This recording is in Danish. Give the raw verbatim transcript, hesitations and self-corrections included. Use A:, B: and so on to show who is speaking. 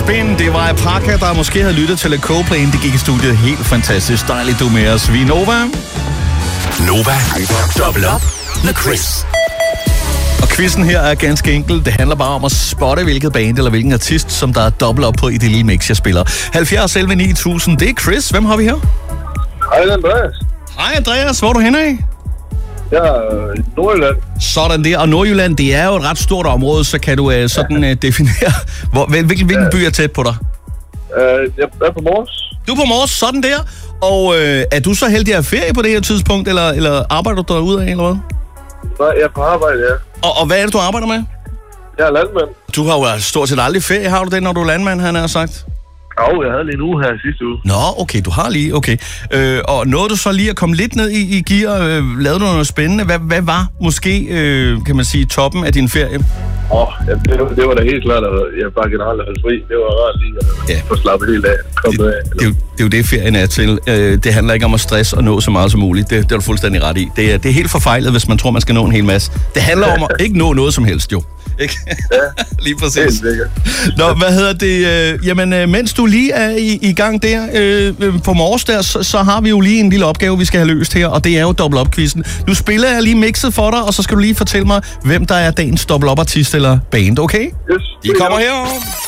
A: Spin, det var Parker, der måske havde lyttet til lidt Coldplay, det gik i studiet. Helt fantastisk. Dejligt, du er med os. Vi er Nova.
B: Nova. Dobbelt op med Chris.
A: Og quizzen her er ganske enkel. Det handler bare om at spotte, hvilket band eller hvilken artist, som der er dobbelt op på i det lille mix, jeg spiller. halvfjerds elleve ni tusind, det er Chris. Hvem har vi her?
C: Hej, Andreas.
A: Hej Andreas, hvor er du henne af?
C: Jeg er i Nordjylland.
A: Sådan der. Og Nordjylland, det er jo et ret stort område, så kan du uh, sådan uh, definere, hvor, hvil, hvilken, hvilken by er tæt på dig?
C: Uh, jeg er på Mors.
A: Du er på Mors, sådan der. Og uh, er du så heldig at have ferie på det her tidspunkt, eller, eller arbejder du derude af, eller hvad?
C: Nej, jeg er på arbejde, ja.
A: Og, og hvad er det, du arbejder med?
C: Jeg er landmand.
A: Du har jo stort set aldrig ferie, har du det, når du er landmand, han har sagt?
C: Jo, jeg havde lige en uge her sidste uge.
A: Nå, okay, du har lige, okay. Øh, og nåede du så lige at komme lidt ned i, i gear? Øh, lavede du noget spændende? Hvad, hvad var måske, øh, kan man sige, toppen af din ferie?
C: Åh, oh, ja, det, var, det var da helt klart, at jeg bare generelt havde fri. Det var rart lige at ja. få slappet helt af.
A: Det,
C: af
A: det, er jo, det er jo det, ferien er til. Øh, det handler ikke om at stresse og nå så meget som muligt. Det, det er du fuldstændig ret i. Det er, det er helt forfejlet, hvis man tror, man skal nå en hel masse. Det handler om at ikke nå noget som helst, jo. Ikke?
C: Ja,
A: lige præcis.
C: helt sikkert.
A: Nå, hvad hedder det? Øh, jamen, øh, mens du lige er i, i gang der øh, på Mors der, så, så har vi jo lige en lille opgave, vi skal have løst her, og det er jo Double Up-quizzen. Nu spiller jeg lige mixet for dig, og så skal du lige fortælle mig, hvem der er dagens Double Up-artist eller band, okay?
C: Yes.
A: De kommer her.